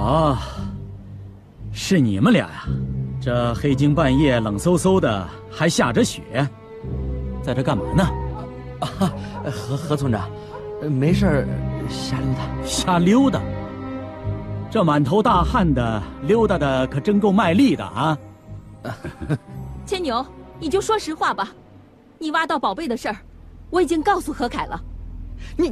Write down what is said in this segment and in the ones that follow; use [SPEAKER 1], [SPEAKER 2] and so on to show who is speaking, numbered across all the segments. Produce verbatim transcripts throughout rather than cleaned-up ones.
[SPEAKER 1] 哦，是你们俩呀？这黑更半夜冷飕飕的，还下着雪，在这干嘛呢？
[SPEAKER 2] 啊，何何村长，没事儿，瞎溜达。
[SPEAKER 1] 瞎溜达？这满头大汗的溜达的可真够卖力的啊！
[SPEAKER 3] 牵牛，你就说实话吧，你挖到宝贝的事儿，我已经告诉何凯了。
[SPEAKER 2] 你，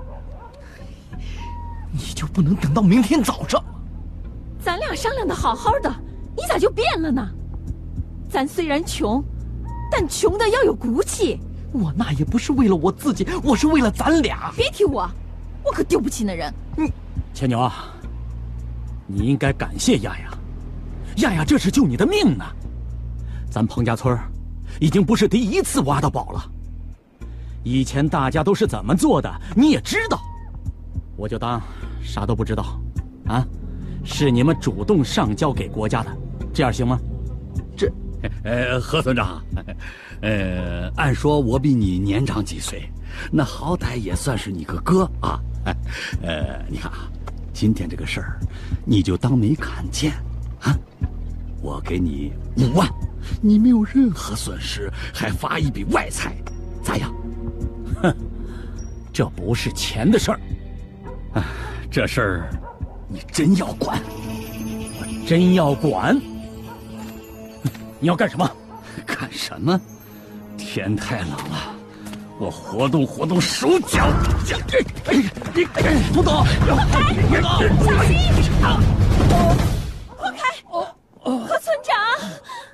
[SPEAKER 2] 你就不能等到明天早上？
[SPEAKER 3] 咱俩商量的好好的，你咋就变了呢？咱虽然穷，但穷的要有骨气。
[SPEAKER 2] 我那也不是为了我自己，我是为了咱俩。
[SPEAKER 3] 别提我，我可丢不起那人。
[SPEAKER 2] 你，
[SPEAKER 1] 牵牛啊，你应该感谢亚亚，亚亚这是救你的命呢。咱彭家村已经不是第一次挖到宝了，以前大家都是怎么做的，你也知道，我就当啥都不知道，啊，是你们主动上交给国家的，这样行吗？
[SPEAKER 2] 这，
[SPEAKER 4] 呃，何村长，呃，按说我比你年长几岁，那好歹也算是你个哥啊。呃，你看啊，今天这个事儿，你就当没看见啊。我给你五万，你没有任何损失，还发一笔外财，咋样？
[SPEAKER 1] 哼，这不是钱的事儿，
[SPEAKER 4] 啊，这事儿你真要管？
[SPEAKER 1] 我真要管？你要干什么？
[SPEAKER 4] 干什么？天太冷了，我活动活动手脚。
[SPEAKER 2] 哎，你不懂，
[SPEAKER 3] 不懂，小心！活开！何村长，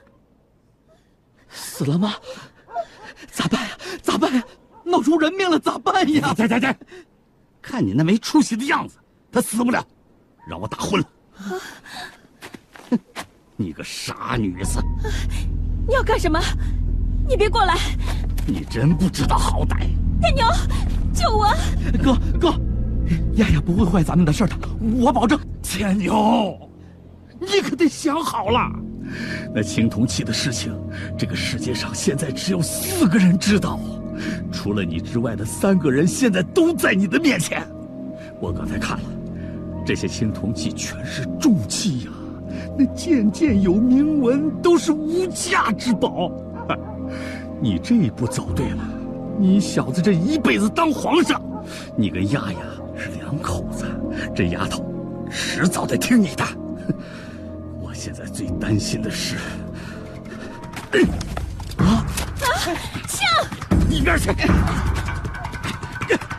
[SPEAKER 2] 死了吗？咋办呀？咋办呀？闹出人命了咋办呀？
[SPEAKER 4] 在在在，看你那没出息的样子，他死不了，让我打昏了。哼，你个傻女子！
[SPEAKER 3] 你要干什么？你别过来！
[SPEAKER 4] 你真不知道好歹！
[SPEAKER 3] 天牛，救我！
[SPEAKER 2] 哥哥，亚亚不会坏咱们的事的，我保证。
[SPEAKER 4] 天牛，你可得想好了，那青铜器的事情，这个世界上现在只有四个人知道，除了你之外的三个人现在都在你的面前。我刚才看了，这些青铜器全是重器呀、啊，那件件有铭文，都是无价之宝。你这一步走对了，你小子这一辈子当皇上，你跟亚亚是两口子，这丫头迟早得听你的。我现在最担心的是，
[SPEAKER 2] 啊
[SPEAKER 3] 啊，枪！
[SPEAKER 4] 一边去！